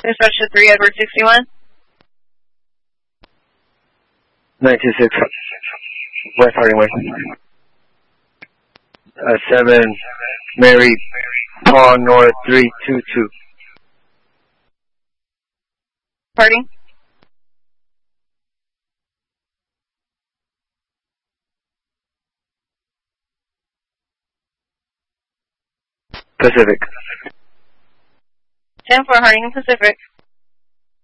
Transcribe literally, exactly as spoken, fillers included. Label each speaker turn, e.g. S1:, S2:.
S1: Dispatch to three Edward sixty-one.
S2: nine two six. West Harding Way. Uh, seven Mary Paul North three two two.
S1: Harding.
S2: Pacific.
S1: ten four Harding Pacific.